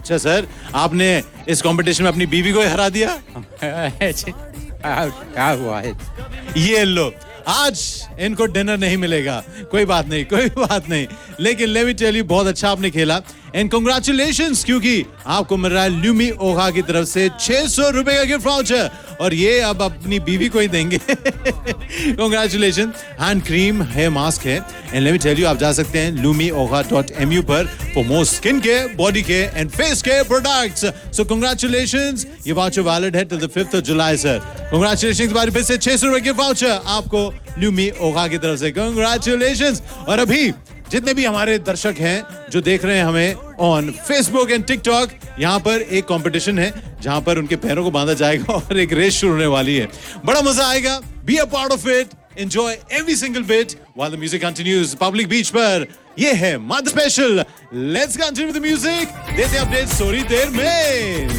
अच्छा सर, आपने इस कंपटीशन में अपनी बीवी को ही हरा दिया। क्या हुआ है? ये लो, आज इनको डिनर नहीं मिलेगा। कोई बात नहीं, कोई बात नहीं, लेकिन लेट मी टेल यू, बहुत अच्छा आपने खेला एंड कांग्रेचुलेशंस, क्योंकि आपको मिल रहा है ल्यूमी ओहा की तरफ से 600 रुपए का गिफ्ट वाउचर और ये अब अपनी बीवी को ही देंगे। कांग्रेचुलेशन। हैंड क्रीम है, मास्क है and let me tell you, आप जा सकते हैं lumioha.mu पर for more skin care, body care and face care products. So congratulations, ये वाउचर वैलिड है till the 5th of July sir. Congratulations, बार फिर से 600 रुपए गिफ्ट वाउचर आपको ल्यूमी ओहा की तरफ से। कांग्रेचुलेशंस। और अभी जितने भी हमारे दर्शक हैं जो देख रहे हैं हमें ऑन फेसबुक एंड टिकटॉक, यहाँ पर एक कंपटीशन है जहां पर उनके पैरों को बांधा जाएगा और एक रेस शुरू होने वाली है। बड़ा मजा आएगा, be a part of it, enjoy every single bit while the music continues. Public बीच पर ये है मद special. Let's continue with the music, देते अपडेट्स थोड़ी देर में।